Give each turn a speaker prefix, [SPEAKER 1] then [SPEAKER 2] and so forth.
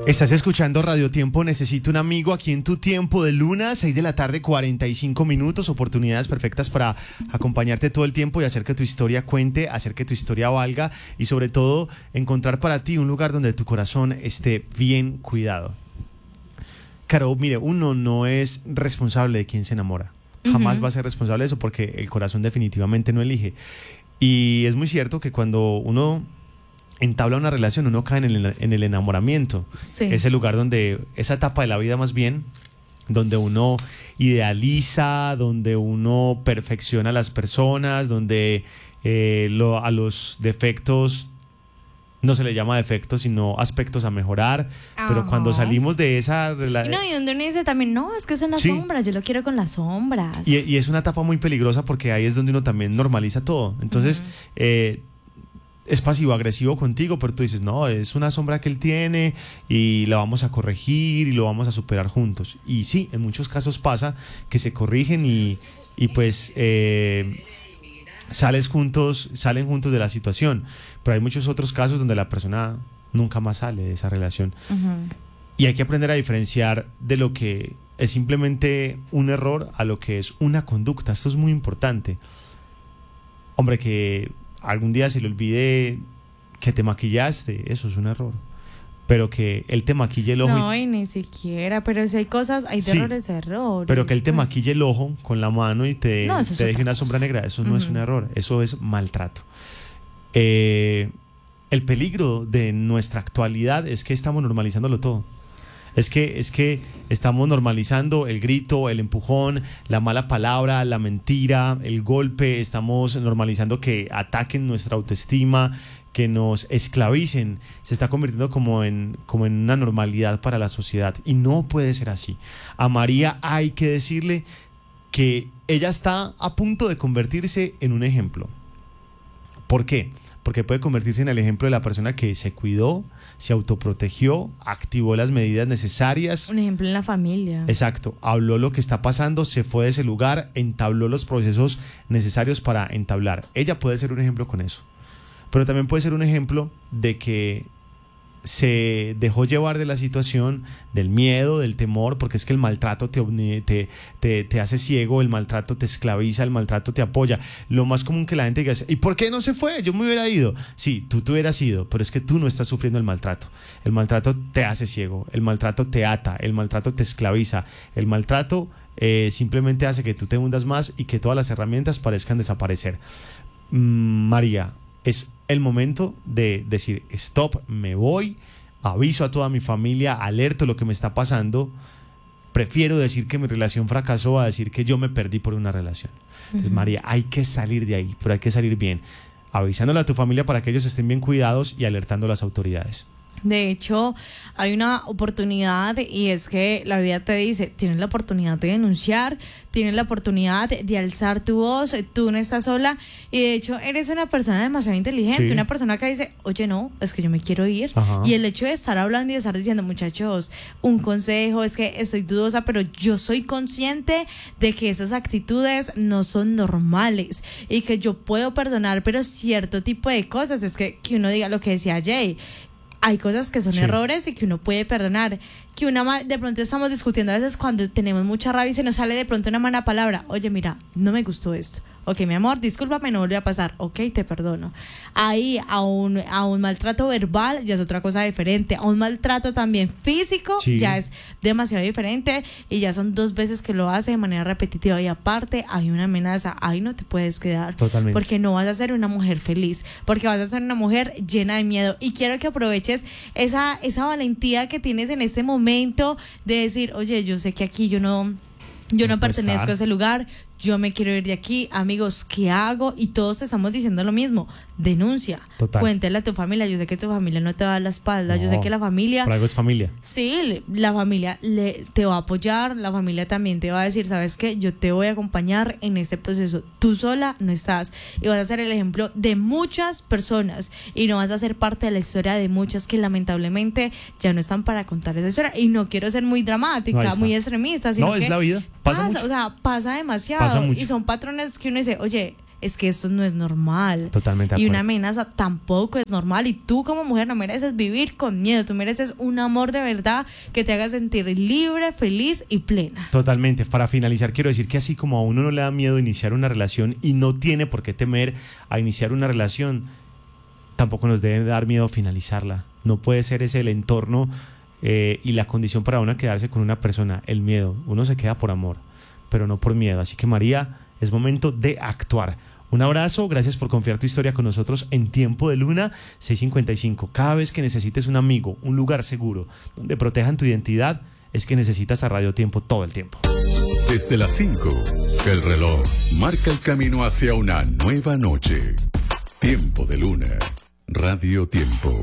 [SPEAKER 1] Estás escuchando Radio Tiempo, Necesito un Amigo, aquí en Tu Tiempo de Luna, 6 de la tarde, 45 minutos, oportunidades perfectas para acompañarte todo el tiempo y hacer que tu historia cuente, hacer que tu historia valga y sobre todo encontrar para ti un lugar donde tu corazón esté bien cuidado. Caro, mire, uno no es responsable de quién se enamora, jamás va a ser responsable de eso porque el corazón definitivamente no elige. Y es muy cierto que cuando uno entabla una relación, uno cae en el enamoramiento.
[SPEAKER 2] Sí.
[SPEAKER 1] Es el lugar donde, esa etapa de la vida más bien, donde uno idealiza, donde uno perfecciona a las personas, donde a los defectos no se le llama defectos, sino aspectos a mejorar. Pero cuando salimos de esa relación...
[SPEAKER 2] Y donde uno dice también, no, es que son las sombras, yo lo quiero con las sombras.
[SPEAKER 1] Y es una etapa muy peligrosa porque ahí es donde uno también normaliza todo. Entonces, es pasivo-agresivo contigo, pero tú dices, no, es una sombra que él tiene y la vamos a corregir y lo vamos a superar juntos. Y sí, en muchos casos pasa que se corrigen y pues salen juntos de la situación. Pero hay muchos otros casos donde la persona nunca más sale de esa relación. Y hay que aprender a diferenciar de lo que es simplemente un error a lo que es una conducta. Esto es muy importante. Hombre, que algún día se le olvide que te maquillaste, eso es un error. Pero que él te maquille el ojo.
[SPEAKER 2] No, y ni siquiera, pero si hay cosas, hay errores.
[SPEAKER 1] Pero que él te maquille el ojo con la mano y te deje una sombra negra, eso no es un error, eso es maltrato. El peligro de nuestra actualidad es que estamos normalizándolo todo. Es que estamos normalizando el grito, el empujón, la mala palabra, la mentira, el golpe. Estamos normalizando que ataquen nuestra autoestima, que nos esclavicen. Se está convirtiendo como en una normalidad para la sociedad. Y no puede ser así. A María hay que decirle que ella está a punto de convertirse en un ejemplo. ¿Por qué? Porque puede convertirse en el ejemplo de la persona que se cuidó, se autoprotegió, activó las medidas necesarias.
[SPEAKER 2] Un ejemplo en la familia.
[SPEAKER 1] Exacto, habló lo que está pasando, se fue de ese lugar, entabló los procesos necesarios para entablar. Ella puede ser un ejemplo con eso, pero también puede ser un ejemplo de que se dejó llevar de la situación, del miedo, del temor, porque es que el maltrato te hace ciego, el maltrato te esclaviza, el maltrato te apoya. Lo más común que la gente diga es, ¿y por qué no se fue? Yo me hubiera ido. Sí, tú te hubieras ido, pero es que tú no estás sufriendo el maltrato. El maltrato te hace ciego, el maltrato te ata, el maltrato te esclaviza, el maltrato simplemente hace que tú te hundas más y que todas las herramientas parezcan desaparecer. María, es el momento de decir, stop, me voy, aviso a toda mi familia, alerto lo que me está pasando. Prefiero decir que mi relación fracasó a decir que yo me perdí por una relación. Entonces, María, hay que salir de ahí, pero hay que salir bien, avisándole a tu familia para que ellos estén bien cuidados y alertando a las autoridades.
[SPEAKER 2] De hecho, hay una oportunidad y es que la vida te dice, tienes la oportunidad de denunciar, tienes la oportunidad de alzar tu voz, tú no estás sola y de hecho eres una persona demasiado inteligente, una persona que dice, oye no, es que yo me quiero ir. Y el hecho de estar hablando y de estar diciendo, muchachos, un consejo, es que estoy dudosa, pero yo soy consciente de que esas actitudes no son normales y que yo puedo perdonar, pero cierto tipo de cosas, es que uno diga lo que decía Jay, hay cosas que son errores y que uno puede perdonar. Que de pronto estamos discutiendo a veces cuando tenemos mucha rabia y se nos sale de pronto una mala palabra. Oye, mira, no me gustó esto. Ok, mi amor, discúlpame, no volvió a pasar. Ok, te perdono. Ahí a un maltrato verbal ya es otra cosa diferente. A un maltrato también físico ya es demasiado diferente y ya son 2 veces que lo hace de manera repetitiva. Y aparte hay una amenaza. Ahí no te puedes quedar.
[SPEAKER 1] Totalmente.
[SPEAKER 2] Porque no vas a ser una mujer feliz. Porque vas a ser una mujer llena de miedo. Y quiero que aproveches esa valentía que tienes en este momento de decir, oye, yo sé que aquí yo no pertenezco a ese lugar, yo me quiero ir de aquí, amigos, ¿qué hago? Y todos estamos diciendo lo mismo, denuncia, cuéntale a tu familia, yo sé que tu familia no te va a dar la espalda, yo sé que la familia...
[SPEAKER 1] Por algo es familia.
[SPEAKER 2] Sí, la familia te va a apoyar, la familia también te va a decir, ¿sabes qué? Yo te voy a acompañar en este proceso, tú sola no estás y vas a ser el ejemplo de muchas personas y no vas a ser parte de la historia de muchas que lamentablemente ya no están para contar esa historia y no quiero ser muy dramática, muy extremista, sino
[SPEAKER 1] que es la vida, pasa mucho.
[SPEAKER 2] O sea, pasa demasiado y son patrones que uno dice, oye, es que esto no es normal.
[SPEAKER 1] Totalmente de
[SPEAKER 2] Y
[SPEAKER 1] acuerdo.
[SPEAKER 2] una amenaza tampoco es normal. Y tú como mujer no mereces vivir con miedo. Tú mereces un amor de verdad que te haga sentir libre, feliz y plena.
[SPEAKER 1] Totalmente. Para finalizar, quiero decir que así como a uno no le da miedo iniciar una relación y no tiene por qué temer a iniciar una relación, tampoco nos debe dar miedo finalizarla. No puede ser ese el entorno y la condición para uno quedarse con una persona, el miedo. Uno se queda por amor, pero no por miedo. Así que María, es momento de actuar. Un abrazo, gracias por confiar tu historia con nosotros en Tiempo de Luna 6:55. Cada vez que necesites un amigo, un lugar seguro donde protejan tu identidad, es que necesitas a Radio Tiempo todo el tiempo.
[SPEAKER 3] Desde las 5, el reloj marca el camino hacia una nueva noche. Tiempo de Luna, Radio Tiempo.